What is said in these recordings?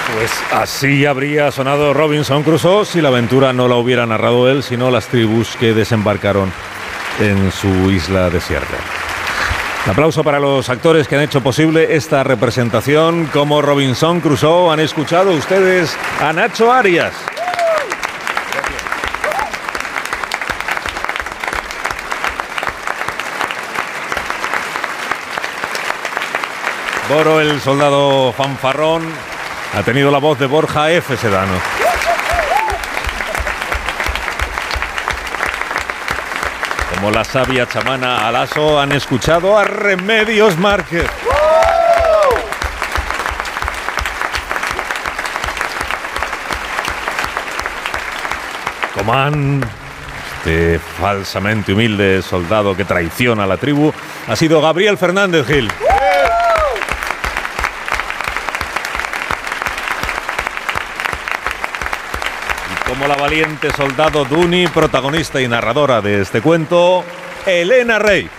Pues así habría sonado Robinson Crusoe si la aventura no la hubiera narrado él, sino las tribus que desembarcaron en su isla desierta. Un aplauso para los actores que han hecho posible esta representación como Robinson Crusoe. Han escuchado ustedes a Nacho Arias. Boro, el soldado fanfarrón, ha tenido la voz de Borja F. Sedano. Como la sabia chamana Alaso, han escuchado a Remedios Márquez. Comán, este falsamente humilde soldado que traiciona a la tribu, ha sido Gabriel Fernández Gil. Como la valiente soldado Duni, protagonista y narradora de este cuento, Elena Rey.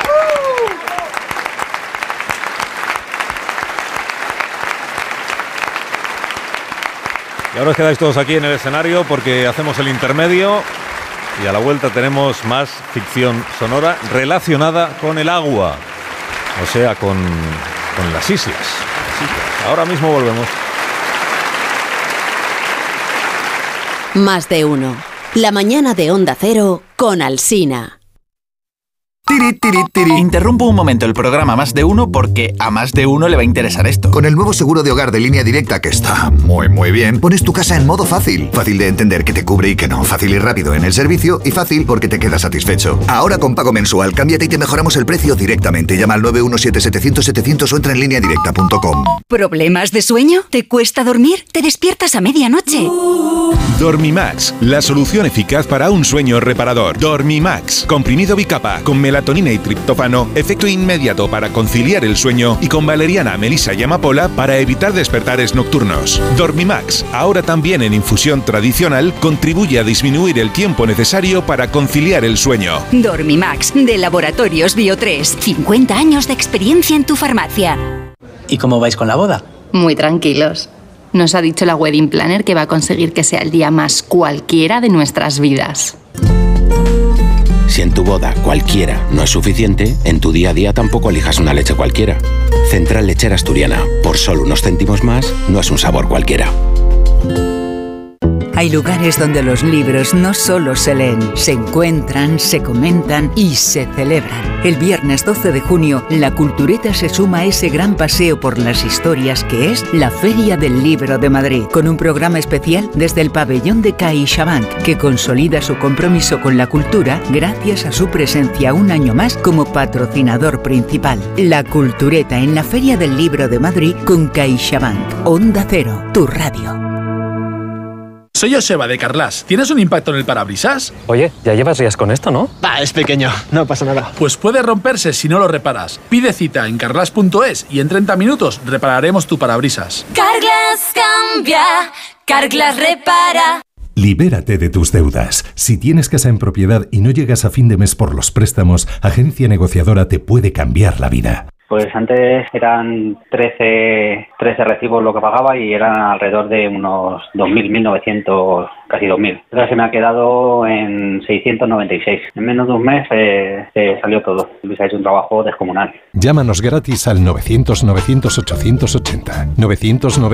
Y ahora os quedáis todos aquí en el escenario porque hacemos el intermedio y a la vuelta tenemos más ficción sonora relacionada con el agua, o sea, con las islas. Ahora mismo volvemos. Más de uno. La mañana de Onda Cero con Alsina. Tiri, tiri, tiri. Interrumpo un momento el programa Más de Uno porque a más de uno le va a interesar esto. Con el nuevo seguro de hogar de Línea Directa, que está muy bien, pones tu casa en modo fácil. Fácil de entender que te cubre y que no. Fácil y rápido en el servicio y fácil porque te quedas satisfecho. Ahora con pago mensual, cámbiate y te mejoramos el precio directamente. Llama al 917-700-700 o entra en lineadirecta.com. ¿Problemas de sueño? ¿Te cuesta dormir? ¿Te despiertas a medianoche? Dormimax, la solución eficaz para un sueño reparador. Dormimax, comprimido bicapa con melatonina y triptófano, efecto inmediato para conciliar el sueño y con valeriana, melisa y amapola para evitar despertares nocturnos. Dormimax, ahora también en infusión tradicional, contribuye a disminuir el tiempo necesario para conciliar el sueño. Dormimax, de Laboratorios Bio3. 50 años de experiencia en tu farmacia. ¿Y cómo vais con la boda? Muy tranquilos. Nos ha dicho la wedding planner que va a conseguir que sea el día más cualquiera de nuestras vidas. Si en tu boda cualquiera no es suficiente, en tu día a día tampoco elijas una leche cualquiera. Central Lechera Asturiana, por solo unos céntimos más, no es un sabor cualquiera. Hay lugares donde los libros no solo se leen, se encuentran, se comentan y se celebran. El viernes 12 de junio, la Cultureta se suma a ese gran paseo por las historias que es la Feria del Libro de Madrid, con un programa especial desde el pabellón de CaixaBank, que consolida su compromiso con la cultura gracias a su presencia un año más como patrocinador principal. La Cultureta en la Feria del Libro de Madrid con CaixaBank. Onda Cero, tu radio. Soy Joseba de Carglass. ¿Tienes un impacto en el parabrisas? Oye, ya llevas días con esto, ¿no? Es pequeño, no pasa nada. Pues puede romperse si no lo reparas. Pide cita en carglass.es y en 30 minutos repararemos tu parabrisas. Carglass cambia, Carglass repara. Libérate de tus deudas. Si tienes casa en propiedad y no llegas a fin de mes por los préstamos, Agencia Negociadora te puede cambiar la vida. Pues antes eran 13 recibos lo que pagaba y eran alrededor de unos 2.000, 1.900, casi 2.000. Ahora se me ha quedado en 696. En menos de un mes se salió todo. Luis ha hecho un trabajo descomunal. Llámanos gratis al 900 900 880. 900